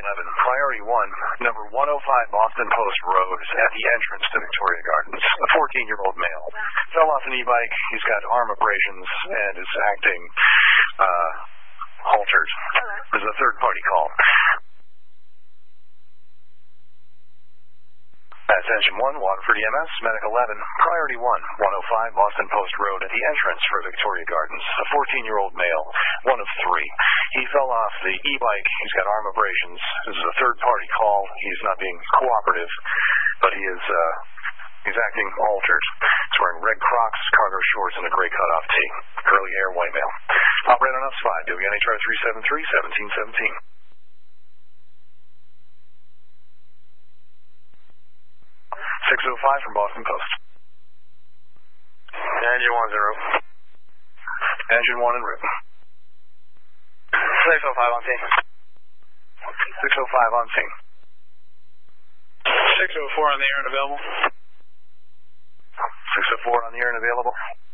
Priority 1, number 105 Boston Post Road at the entrance to Victoria Gardens. A 14-year-old male fell off an e-bike. He's got arm abrasions and is acting altered. This is a third-party call. That's Engine 1, Waterford EMS, Medic 11, Priority 1, 105 Boston Post Road at the entrance for Victoria Gardens. A 14-year-old male, one of three. He fell off the e-bike. He's got arm abrasions. This is a third-party call. He's not being cooperative, but he's acting altered. He's wearing red Crocs, cargo shorts, and a gray cutoff tee. Curly hair, white male. Operator on Ups 5, WNHR 373, 1717. 605 from Boston Post. Engine 1's en route. Engine 1 en route. 605 on scene. 605 on scene. 604 on the air and available. 604 on the air and available.